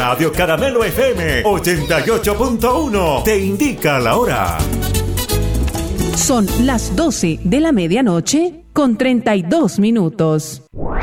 Radio Caramelo FM 88.1 te indica la hora. Son las 12 de la medianoche con 32 minutos.